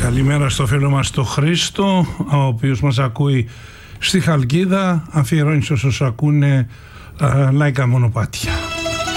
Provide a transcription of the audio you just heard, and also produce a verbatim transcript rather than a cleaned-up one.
Καλημέρα στο φίλο μας το Χρήστο, ο οποίος μας ακούει στη Χαλκίδα, αφιερώνει σε όσους ακούνε α, λαϊκά μονοπάτια.